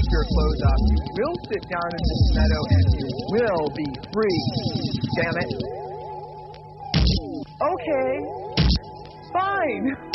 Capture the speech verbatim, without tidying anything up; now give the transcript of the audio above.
your clothes off. You will sit down in this meadow and you will be free. Damn it. Okay. Fine.